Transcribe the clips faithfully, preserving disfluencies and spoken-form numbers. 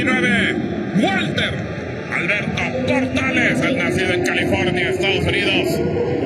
veintinueve, Walter Alberto Portales, el nacido en California, Estados Unidos,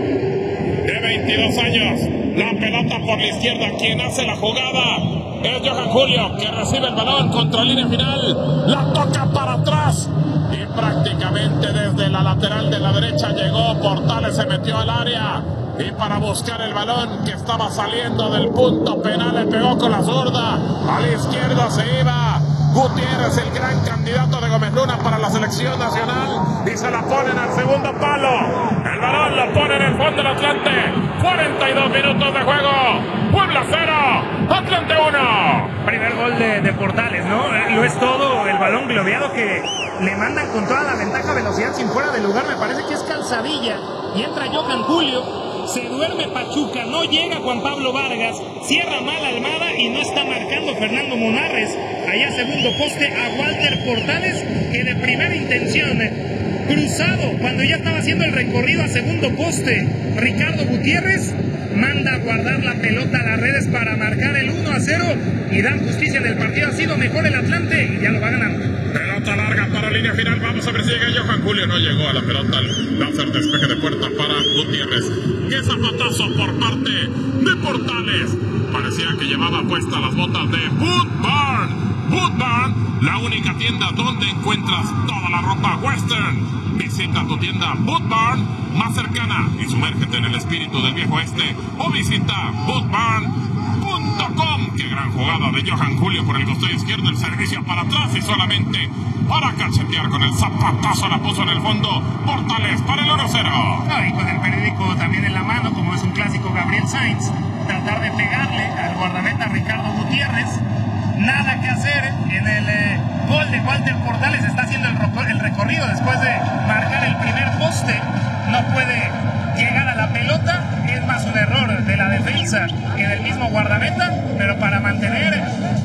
de veintidós años. La pelota por la izquierda, quien hace la jugada es Johan Julio, que recibe el balón contra línea final, la toca para atrás y prácticamente desde la lateral de la derecha llegó. Portales se metió al área y para buscar el balón que estaba saliendo del punto penal le pegó con la zurda. A la izquierda se iba Gutiérrez, el gran candidato de Gómez Luna para la selección nacional, y se la ponen al segundo palo. El balón lo pone en el fondo del Atlante. cuarenta y dos minutos de juego. Puebla cero, Atlante uno. Primer gol de, de Portales, ¿no? Lo es todo, el balón globieado que le mandan con toda la ventaja, velocidad sin fuera de lugar. Me parece que es Calzadilla y entra Johan Julio. Se duerme Pachuca, no llega Juan Pablo Vargas, cierra mal Almada y no está marcando Fernando Monarres. Allá segundo poste a Walter Portales, que de primera intención, cruzado, cuando ya estaba haciendo el recorrido a segundo poste, Ricardo Gutiérrez manda a guardar la pelota a las redes para marcar el uno a cero y dan justicia en el partido. Ha sido mejor el Atlante y ya lo va ganando. Pelota larga para línea final, vamos a ver si llega Johan Julio. No llegó a la pelota, va a hacer despeje de puerta para Gutiérrez. ¡Qué zapatazo por parte de Portales! Parecía que llevaba puestas las botas de Boot Barn. Boot Barn, la única tienda donde encuentras toda la ropa western. Visita tu tienda Boot Barn más cercana y sumérgete en el espíritu del viejo este, o visita boot barn punto com. ¡Qué gran jugada de Johan Julio por el costado izquierdo! El servicio para atrás y solamente para cachetear con el zapatazo la puso en el fondo. Portales para el uno cero. No, y con el periódico también en la mano, como es un clásico Gabriel Sainz, tratar de pegarle al guardameta Ricardo Gutiérrez. Nada que hacer en el eh, gol de Walter Portales. Está haciendo el, el recorrido después de marcar el primer poste. No puede llegar a la pelota. Es más un error de la defensa que del mismo guardameta. Pero para mantener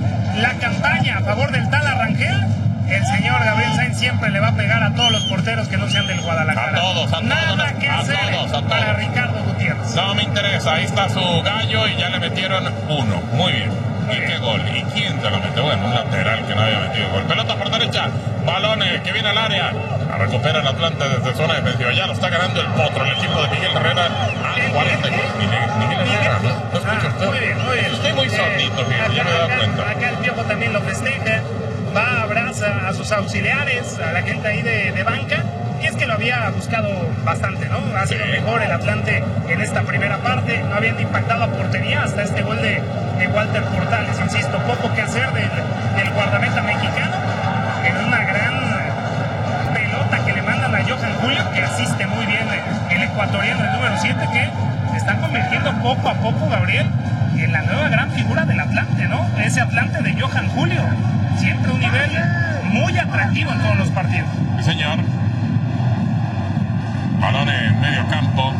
la campaña a favor del Tala Rangel, el señor Gabriel Sainz siempre le va a pegar a todos los porteros que no sean del Guadalajara. A todos, a todos. Nada que a hacer todos, a todos. para Ricardo Gutiérrez. No me interesa, ahí está su gallo y ya le metieron uno. Muy bien. ¿Y qué gol? ¿Y quién te lo metió? Bueno, un lateral que no había metido gol. Pelota por derecha, balón eh, que viene al área. La recupera el Atlante desde zona defensiva. Ya lo está ganando el Potro, el equipo de Miguel Herrera. Al cuarenta y cuatro. Miguel, Miguel Herrera, ¿no? ¿No escucho usted? Muy bien, muy bien. Estoy muy sordito, fíjate, ya me he dado cuenta. Acá el Piojo también lo festeja. Va, abraza a sus auxiliares, a la gente ahí de, de banca. Y es que lo había buscado bastante, ¿no? Ha sido mejor el Atlante en esta primera parte. No habían impactado a portería hasta este gol de, de Walter Portales. Insisto, poco que hacer del, del guardameta mexicano. En una gran pelota que le mandan a Johan Julio, que asiste muy bien el ecuatoriano, el número siete, que se está convirtiendo poco a poco, Gabriel, en la nueva gran figura del Atlante, ¿no? Ese Atlante de Johan Julio. Siempre un nivel muy atractivo en todos los partidos. Sí, señor. Balón en medio campo.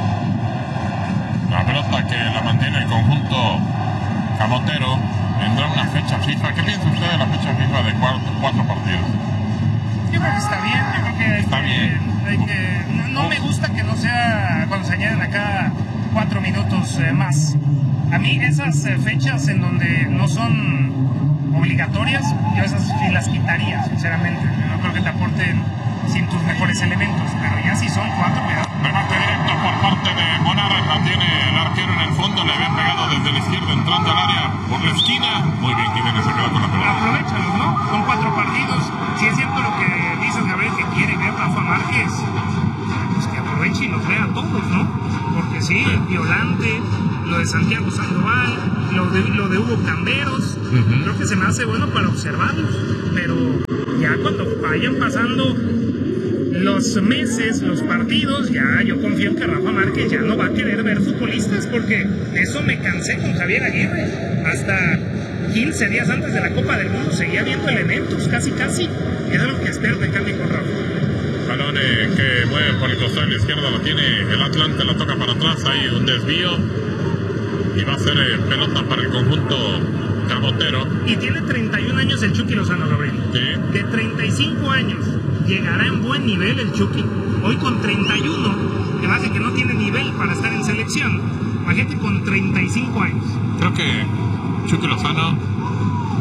La pelota que la mantiene el conjunto camotero. Vendrá una fecha FIFA. ¿Qué piensa usted de la fecha FIFA de cuatro, cuatro partidos? Yo creo que está bien. Yo creo que, está bien. Hay que, no, no me gusta que no sea cuando se añaden acá cuatro minutos eh, más. A mí esas eh, fechas en donde no son obligatorias, yo esas sí las quitaría, sinceramente. No creo que te aporten sin tus mejores elementos, pero ya si son cuatro, cuidado. Remate directo por parte de Monarres, la tiene el arquero en el fondo, le había pegado desde la izquierda entrando al área por la esquina. Muy bien, Jiménez se quedó con la pelota. Aprovéchalos, ¿no? Son cuatro partidos. Si es cierto lo que dices, Gabriel, que quiere ver Rafa Márquez, pues que aproveche y los vea a todos, ¿no? Porque sí, sí. Violante, lo de Santiago Sandoval, lo de, lo de Hugo Camberos, uh-huh. Creo que se me hace bueno para observarlos, pero ya cuando vayan pasando los meses, los partidos, ya yo confío que Rafa Márquez ya no va a querer ver futbolistas, porque de eso me cansé con Javier Aguirre. Hasta quince días antes de la Copa del Mundo seguía viendo elementos, casi casi, y es lo que espero de cambio con Rafa. Balón eh, que mueve por el costado de la izquierda, lo tiene el Atlante, la toca para atrás, hay un desvío y va a ser eh, pelota para el conjunto camotero. Y tiene treinta y un años el Chucky Lozano, Gabriel. Sí. De treinta y cinco años llegará en buen nivel el Chucky. Hoy con treinta y uno, que base que no tiene nivel para estar en selección. Imagínate con treinta y cinco años. Creo que Chucky Lozano se fue demasiado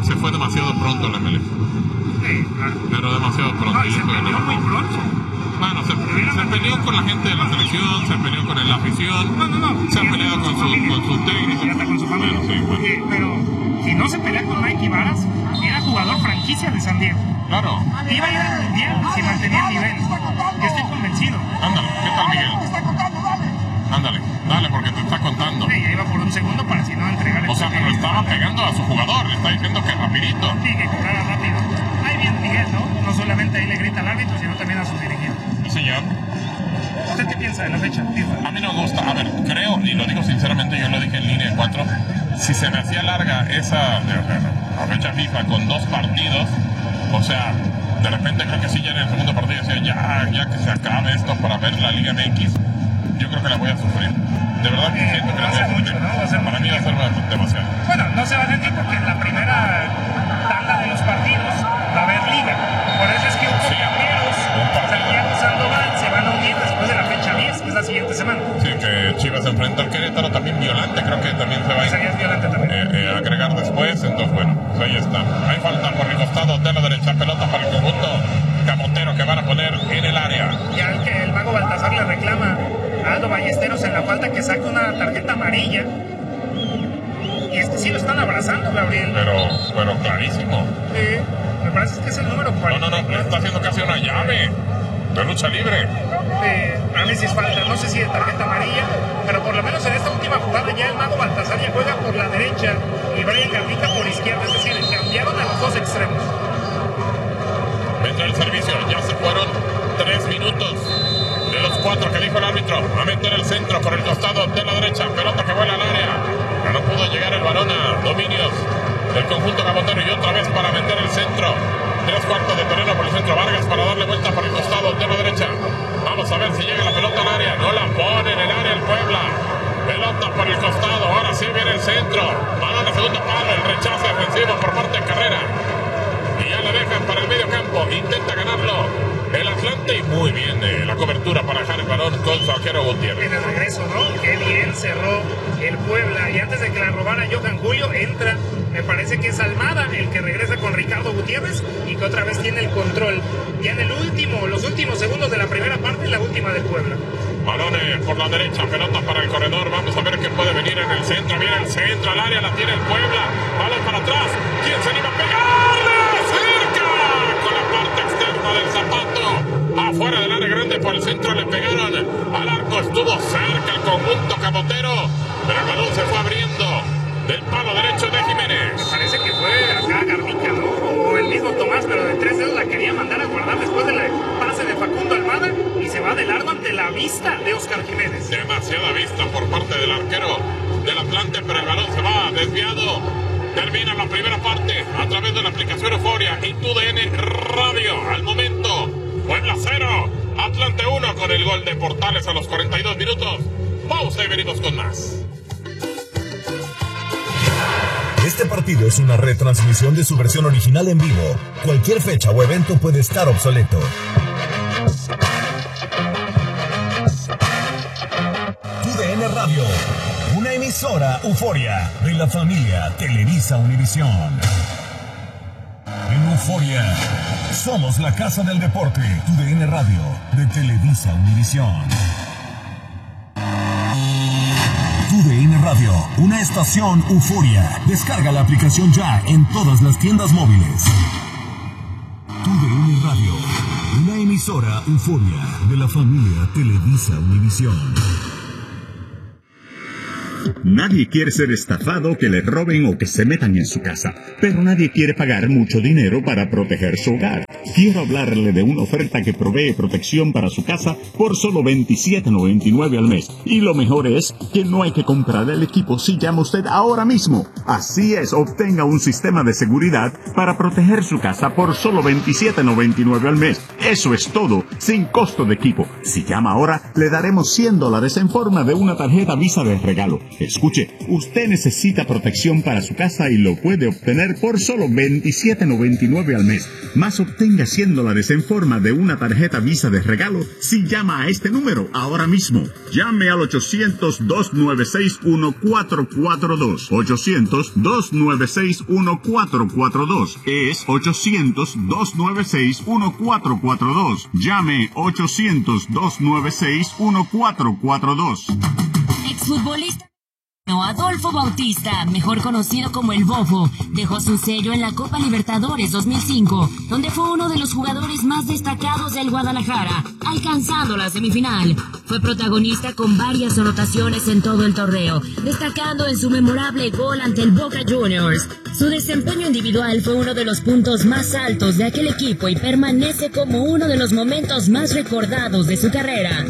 demasiado pronto la M L F. Sí, claro. Pero demasiado pronto. No, y se peleó muy pronto. Bueno, se, se peleó con la gente de la selección, se peleó con la afición, No, no, no. se ha peleado con su, con su técnico. Y hasta con su familia. Bueno, sí, bueno. Oye, pero si no se pelea con Mikey Varas, era jugador franquicia de San Diego. Claro. Iba a ir al mundial si mantenía el nivel. Yo estoy convencido. Ándale, ¿qué tal, Miguel? Ándale, dale, porque te está contando. Sí, ya iba por un segundo para si no entregar el O sea, pero estaba pegando a su jugador, le está diciendo que rapidito. Sí, que cobrara rápido. Ahí viene Miguel, ¿no? No solamente ahí le grita al árbitro, sino también a sus dirigidos. Sí, señor. ¿Usted qué piensa de la fecha FIFA? A mí no me gusta, a ver, creo, y lo digo sinceramente, yo lo dije en línea cuatro, si se me hacía larga esa la fecha FIFA con dos partidos, o sea, de repente creo que sí, ya en el segundo partido decía, ya, ya que se acabe esto para ver la Liga M X, yo creo que la voy a sufrir. De verdad que Eh, siento que va la a voy a ser sufrir. mucho, ¿no? Va a ser Para mí va a ser demasiado. Bueno, no se va a sentir porque en la primera tanda de los partidos va a haber liga. Por eso es que un Sí. Camperos, Un partido. Santiago Sandoval se van a unir después de la fecha diez, que es la siguiente semana. Sí, que Chivas enfrenta al Querétaro, también Violante, creo que también se va a Esa ya es violenta también. eh, eh, agregar después, entonces bueno, pues ahí está. Hay falta por el costado de la derecha, pelota para el conjunto camotero que van a poner en el área. Ya el que el mago Baltasar le reclama a Aldo Ballesteros en la falta que saca una tarjeta amarilla. Y es que sí lo están abrazando, Gabriel. Pero, pero clarísimo. Sí, me parece que es el número No, cuarenta. no, no, le está haciendo casi una llave de lucha libre. Eh, a mí sí es falta, no sé si de tarjeta amarilla, pero por lo menos en esta última jugada ya el mago Baltasar ya juega por la derecha y Brian Garnica por izquierda, es decir, cambiaron a los dos extremos. Entra el servicio, ya se fueron tres minutos de los cuatro que dijo el árbitro. A meter el centro por el costado de la derecha, pelota que vuela al área. Pero no pudo llegar el balón a dominios del conjunto camotero y otra vez para meter el centro. Tres cuartos de terreno por el centro, Vargas para darle vuelta por el costado de la derecha. Vamos a ver si llega la pelota al área. No la pone en el área el Puebla. Pelota por el costado, ahora sí viene el centro. Balón de segundo palo, el rechazo defensivo por parte de Carrera. Y ya le dejan para el medio campo. Intenta ganarlo el Atlante y muy bien eh, la cobertura para dejar el balón con su arquero Gutiérrez. En el regreso, ¿no? Qué bien cerró el Puebla. Y antes de que la robara Johan Julio, entra, me parece que es Almada el que regresa con Ricardo Gutiérrez y que otra vez tiene el control. Ya en el último, los últimos segundos de la primera parte, la última del Puebla. Balones por la derecha, pelota para el corredor. Vamos a ver qué puede venir en el centro. Viene el centro, al área la tiene el Puebla. Balón para atrás. ¿Quién se anima a pegarle? ¡Cerca! Con la parte externa del zapato. Afuera del área grande por el centro le pegaron. Al arco estuvo cerca el conjunto camotero. Pero el balón se fue abriendo del palo derecho de Jiménez. Me parece que fue acá Garnica, ¿no? O el mismo Tomás, pero de tres dedos la quería mandar a guardar después del pase de Facundo Almada y se va de largo ante la vista de Oscar Jiménez. Demasiada vista por parte del arquero del Atlante, pero el balón se va desviado. Termina la primera parte a través de la aplicación Euforia y T U D N Radio. Al momento, Puebla cero, Atlante uno con el gol de Portales a los cuarenta y dos minutos. Pausa y venimos con más. Este partido es una retransmisión de su versión original en vivo. Cualquier fecha o evento puede estar obsoleto. T U D N Radio, una emisora Euforia de la familia Televisa Univisión. En Euforia, somos la casa del deporte. T U D N Radio de Televisa Univisión. T U D N Radio, una estación Euforia. Descarga la aplicación ya en todas las tiendas móviles. T U D N Radio, una emisora Euforia de la familia Televisa Univisión. Nadie quiere ser estafado, que le roben o que se metan en su casa, pero nadie quiere pagar mucho dinero para proteger su hogar. Quiero hablarle de una oferta que provee protección para su casa por solo veintisiete noventa y nueve al mes. Y lo mejor es que no hay que comprar el equipo si llama usted ahora mismo. Así es, obtenga un sistema de seguridad para proteger su casa por solo veintisiete noventa y nueve al mes. Eso es todo, sin costo de equipo. Si llama ahora, le daremos cien dólares en forma de una tarjeta Visa de regalo. Escuche, usted necesita protección para su casa y lo puede obtener por solo veintisiete noventa y nueve al mes. Más obtenga haciendo la desenforma de una tarjeta Visa de regalo si llama a este número ahora mismo. Llame al ochocientos, dos nueve seis, uno cuatro cuatro dos. ochocientos, dos nueve seis, uno cuatro cuatro dos. Es ochocientos, dos nueve seis, uno cuatro cuatro dos. Llame ochocientos, dos nueve seis, uno cuatro cuatro dos. Exfutbolista Adolfo Bautista, mejor conocido como el Bofo, dejó su sello en la Copa Libertadores dos mil cinco, donde fue uno de los jugadores más destacados del Guadalajara, alcanzando la semifinal. Fue protagonista con varias anotaciones en todo el torneo, destacando en su memorable gol ante el Boca Juniors. Su desempeño individual fue uno de los puntos más altos de aquel equipo y permanece como uno de los momentos más recordados de su carrera.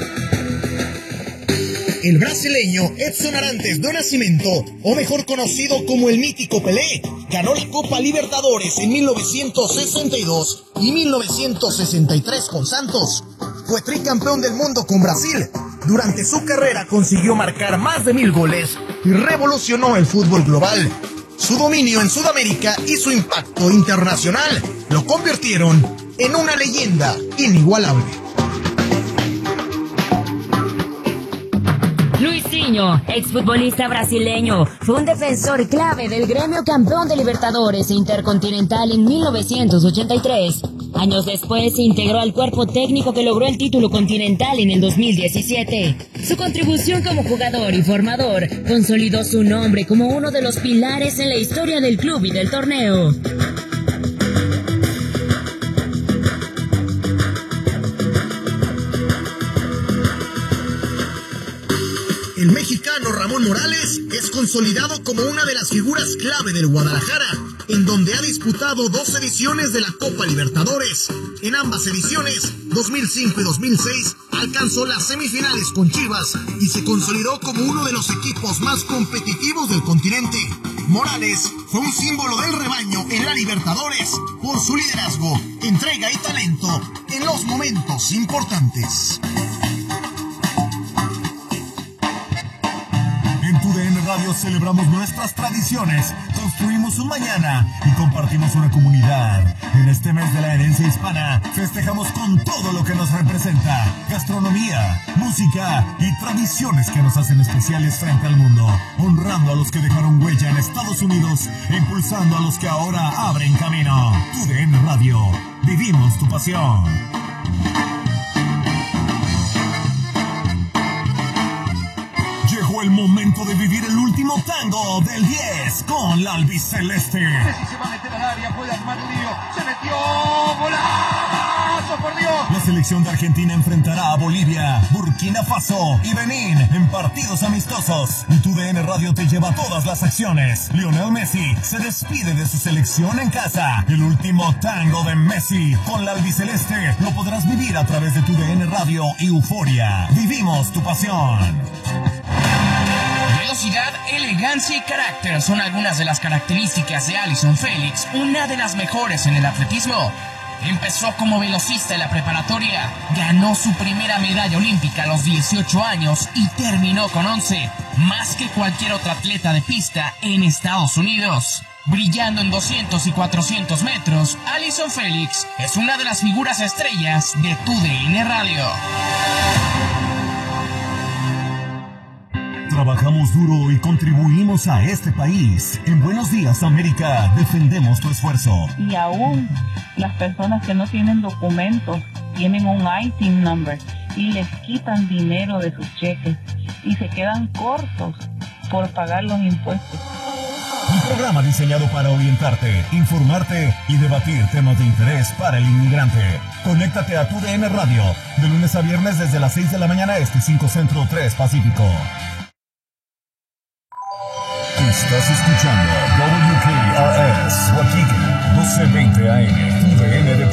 El brasileño Edson Arantes do Nascimento, o mejor conocido como el mítico Pelé, ganó la Copa Libertadores en mil novecientos sesenta y dos y mil novecientos sesenta y tres con Santos. Fue tricampeón del mundo con Brasil. Durante su carrera consiguió marcar más de mil goles y revolucionó el fútbol global. Su dominio en Sudamérica y su impacto internacional lo convirtieron en una leyenda inigualable. Luisinho, exfutbolista brasileño, fue un defensor clave del gremio campeón de Libertadores e Intercontinental en mil novecientos ochenta y tres. Años después se integró al cuerpo técnico que logró el título continental en el dos mil diecisiete. Su contribución como jugador y formador consolidó su nombre como uno de los pilares en la historia del club y del torneo. El mexicano Ramón Morales es consolidado como una de las figuras clave del Guadalajara, en donde ha disputado dos ediciones de la Copa Libertadores. En ambas ediciones, dos mil cinco y dos mil seis, alcanzó las semifinales con Chivas y se consolidó como uno de los equipos más competitivos del continente. Morales fue un símbolo del rebaño en la Libertadores por su liderazgo, entrega y talento en los momentos importantes. En Tu D N Radio celebramos nuestras tradiciones, construimos un mañana y compartimos una comunidad. En este mes de la herencia hispana, festejamos con todo lo que nos representa: gastronomía, música y tradiciones que nos hacen especiales frente al mundo, honrando a los que dejaron huella en Estados Unidos e impulsando a los que ahora abren camino. Tu D N Radio, vivimos tu pasión. Llegó el momento de vivir el último tango del diez con la albiceleste. Messi se va a meter al área, puede armar lío. Se metió, golazo, por Dios. La selección de Argentina enfrentará a Bolivia, Burkina Faso y Benín en partidos amistosos. Y Tu D N Radio te lleva todas las acciones. Lionel Messi se despide de su selección en casa. El último tango de Messi con la albiceleste lo podrás vivir a través de Tu D N Radio y Euforia. Vivimos tu pasión. Velocidad, elegancia y carácter son algunas de las características de Allyson Félix, una de las mejores en el atletismo. Empezó como velocista en la preparatoria, ganó su primera medalla olímpica a los dieciocho años y terminó con once, más que cualquier otro atleta de pista en Estados Unidos. Brillando en doscientos y cuatrocientos metros, Allyson Félix es una de las figuras estrellas de Tu D N Radio. Trabajamos duro y contribuimos a este país. En Buenos Días, América, defendemos tu esfuerzo. Y aún las personas que no tienen documentos tienen un I T I N number y les quitan dinero de sus cheques y se quedan cortos por pagar los impuestos. Un programa diseñado para orientarte, informarte y debatir temas de interés para el inmigrante. Conéctate a Tu D N Radio de lunes a viernes desde las seis de la mañana este, cinco Centro, tres Pacífico. Estás escuchando W K R S, Waukegan, doce veinte A M, Tu D N de